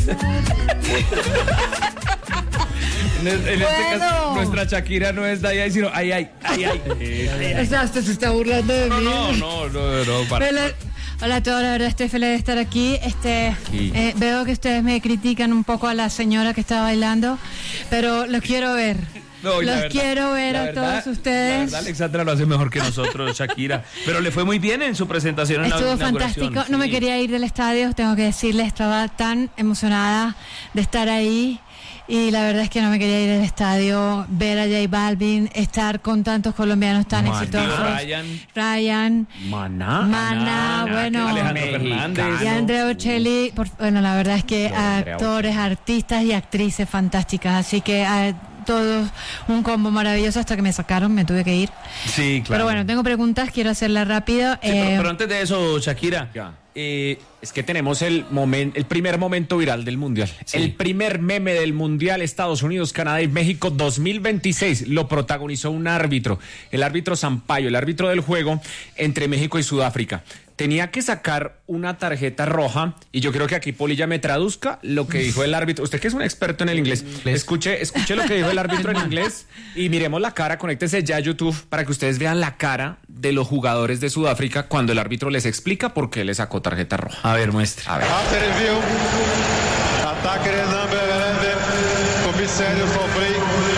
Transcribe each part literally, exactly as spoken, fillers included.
En, en Bueno. este caso, nuestra Shakira no es de ahí, sino ay, ay, ay, ay. ay, ay, ay. O sea, usted se está burlando de No, mí. no, no, no, no, para. Hola, hola a todos, la verdad estoy feliz de estar aquí. Este, Sí. eh, veo que ustedes me critican un poco a la señora que está bailando, pero los quiero ver. No, y la los verdad- quiero ver la a verdad- todos ustedes. La verdad, Alexandra lo hace mejor que nosotros, Shakira. Pero le fue muy bien en su presentación en la Estuvo inauguración. fantástico. No me Sí. quería ir del estadio, tengo que decirles, estaba tan emocionada de estar ahí. Y la verdad es que no me quería ir del estadio, ver a J Balvin, estar con tantos colombianos tan Maná. exitosos. Ryan. Ryan, Maná. Maná, bueno. Alejandro Mexicano. Fernández. Y Andrea Bocelli, por- bueno, la verdad es que Lo de Andrea actores, artistas y actrices fantásticas, así que a todos un combo maravilloso hasta que me sacaron, me tuve que ir. Sí, claro. Pero bueno, tengo preguntas, quiero hacerlas rápido. Sí, pero, Eh, pero antes de eso, Shakira, Ya. eh, es que tenemos el momen- el primer momento viral del Mundial. Sí. El primer meme del Mundial Estados Unidos, Canadá y México dos mil veintiséis. Lo protagonizó un árbitro, el árbitro Sampaio, el árbitro del juego entre México y Sudáfrica. Tenía que sacar una tarjeta roja y yo creo que aquí Polilla me traduzca lo que dijo el árbitro. Usted que es un experto en el inglés, escuche, escuche lo que dijo el árbitro en inglés y miremos la cara, conéctense ya a YouTube para que ustedes vean la cara de los jugadores de Sudáfrica cuando el árbitro les explica por qué le sacó tarjeta roja. A ver, muestra. A ver. After review, attacker number commissario for free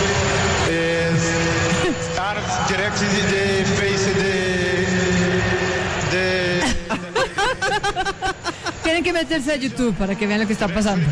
is arms directed the face the the tienen que meterse a YouTube para que vean lo que está pasando.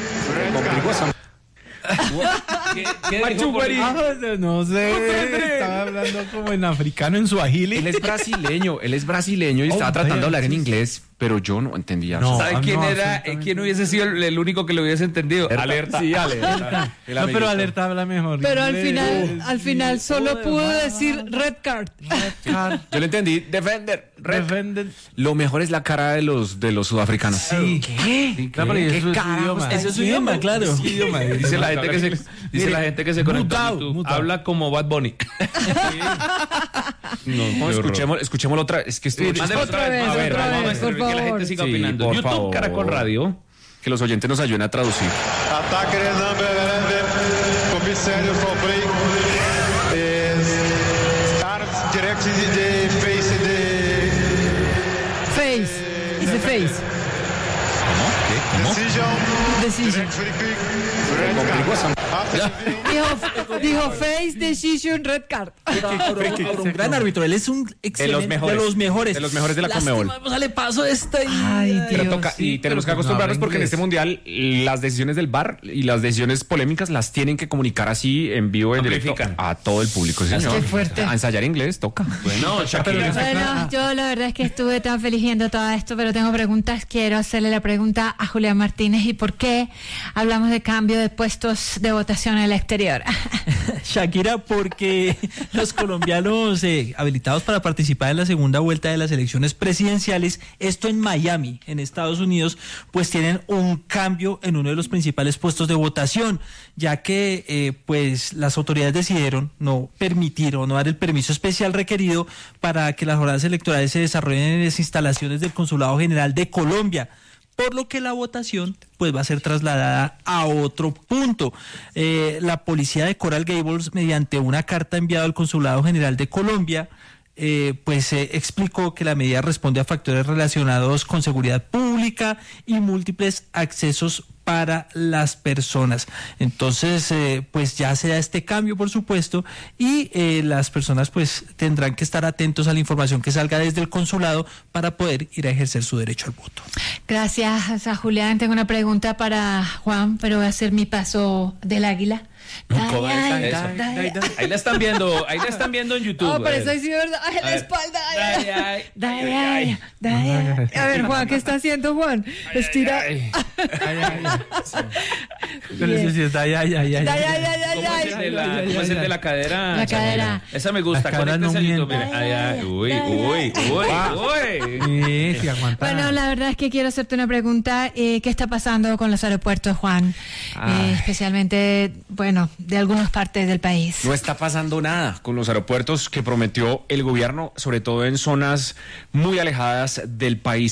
¿Qué, qué Machu dijo Guarí. Polilla? Ah, no sé, estaba hablando como en africano, en suajili. Él es brasileño, él es brasileño y Oh, estaba tratando de hablar en vaya, sí. inglés, pero yo no entendía. No. ¿Sabe ah, quién no, era? absolutamente. ¿Quién hubiese sido el, el único que lo hubiese entendido? Alerta. Sí, alerta. El No, amiguito. pero Alerta habla mejor. Pero al inglés. final, al final solo pudo decir red card. Yo le entendí, defender, red. Defender. Lo mejor es la cara de los de los sudafricanos. Sí. ¿Qué? Claro, pero ¿Qué eso es su carajos idioma. está Eso es su diciendo? idioma, claro. Es su idioma. Dice la gente que se dice Mire, la gente que se conecta a mutado, YouTube. mutado. Habla como Bad Bunny. No, escuchemos, escuchémoslo otra. Es que estuvo Otra chistoso. vez, A ver, otra vamos vez, a hacer por que la gente favor. siga Sí, opinando. por YouTube, favor. Caracol Radio. Que los oyentes nos ayuden a traducir. attacker number commissario for free is arms directed the face the Face. Dice face. decision Decision. direct free kick red card. After review, Dijo, dijo face, decision, red card. Un gran árbitro, él es un excelente, De los mejores. de los mejores, De los mejores de la Lástima, Conmebol. vamos a darle paso a esta y... Ay, Pero Dios, toca, sí, y tenemos que pero pues no acostumbrarnos habla porque en inglés. este mundial las decisiones del V A R y las decisiones polémicas las tienen que comunicar así en vivo, en directo Amplifican. a todo el público. Sí, señor. Qué fuerte. A ensayar inglés toca. Bueno, Shakira. Bueno, yo la verdad es que estuve tan feliz viendo todo esto, pero tengo preguntas. Quiero hacerle la pregunta a Julián Martínez. ¿Y por qué hablamos de cambio de puestos de votación en el exterior? Shakira, porque los colombianos eh, habilitados para participar en la segunda vuelta de las elecciones presidenciales, esto en Miami, en Estados Unidos, pues tienen un cambio en uno de los principales puestos de votación, ya que eh, pues las autoridades decidieron no permitir o no dar el permiso especial requerido para que las jornadas electorales se desarrollen en las instalaciones del Consulado General de Colombia, por lo que la votación pues va a ser trasladada a otro punto. Eh, la policía de Coral Gables, mediante una carta enviada al Consulado General de Colombia, eh, pues eh, explicó que la medida responde a factores relacionados con seguridad pública y múltiples accesos para las personas. Entonces, eh, pues ya se da este cambio, por supuesto, y eh, las personas pues tendrán que estar atentos a la información que salga desde el consulado para poder ir a ejercer su derecho al voto. Gracias a Julián. Tengo una pregunta para Juan, pero voy a hacer mi paso del águila. ¿Cómo Ay, está ay, eso? ay, ay. Ahí la están viendo, ahí la están viendo en YouTube. Oh, pero a ver. eso sí, ¿verdad? Ay, la ver. espalda. Ay, ay, ay, Ay, ay, ay, ay, ay. A ver, Juan, ¿qué está haciendo Juan? Estira. ay. Pero eso sí está, ay, ay, ay, ay. Ay, ay, ay, ay, ¿Cómo es el de la, ay, cómo es el ay, de la cadera? La Shakira? cadera. Esa me gusta. La cadera Conéctese no a YouTube. miente. Mire. Ay, ay, uy, Ay, uy, ay, uy, uy. Sí, sí, aguanta. Bueno, la verdad es que quiero hacerte una pregunta. Eh, ¿Qué está pasando con los aeropuertos, Juan? Ay. Eh, especialmente, bueno, de algunas partes del país. No está pasando nada con los aeropuertos que prometió el gobierno, sobre todo en zonas muy alejadas del país.